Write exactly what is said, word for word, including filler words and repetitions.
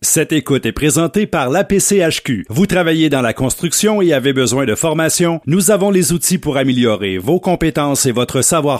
Cette écoute est présentée par l'A P C H Q. Vous travaillez dans la construction et avez besoin de formation? Nous avons les outils pour améliorer vos compétences et votre savoir